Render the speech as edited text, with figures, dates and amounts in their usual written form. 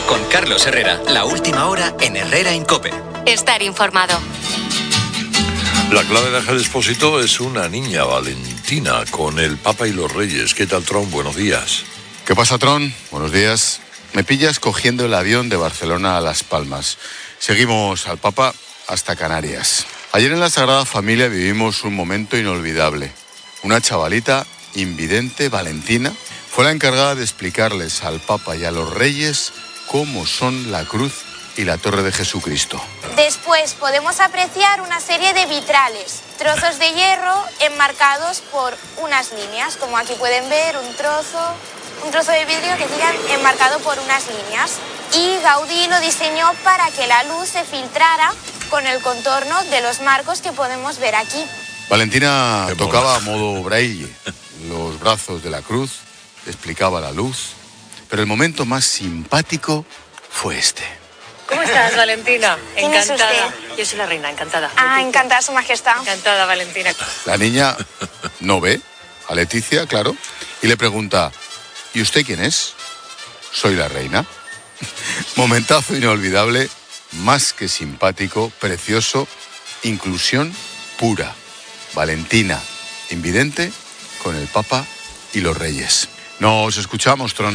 Con Carlos Herrera, la última hora en Herrera en COPE. Estar informado. La clave de Ángel Expósito es una niña, Valentina, con el Papa y los Reyes. ¿Qué tal, Tron? Buenos días. ¿Qué pasa, Tron? Buenos días. Me pillas cogiendo el avión de Barcelona a Las Palmas. Seguimos al Papa hasta Canarias. Ayer en la Sagrada Familia vivimos un momento inolvidable. Una chavalita invidente, Valentina, fue la encargada de explicarles al Papa y a los Reyes cómo son la cruz y la torre de Jesucristo. Después podemos apreciar una serie de vitrales, trozos de hierro enmarcados por unas líneas, como aquí pueden ver un trozo de vidrio que queda enmarcado por unas líneas. Y Gaudí lo diseñó para que la luz se filtrara con el contorno de los marcos que podemos ver aquí. Valentina tocaba a modo braille los brazos de la cruz, explicaba la luz, pero el momento más simpático fue este. ¿Cómo estás, Valentina? ¿Quién es Encantada. usted? Yo soy la reina, encantada. Encantada, Su Majestad. Encantada, Valentina. La niña no ve a Leticia, claro, y le pregunta: ¿y usted quién es? Soy la reina. Momentazo inolvidable, más que simpático, precioso, inclusión pura. Valentina, invidente, con el Papa y los Reyes. Nos escuchamos, Tron.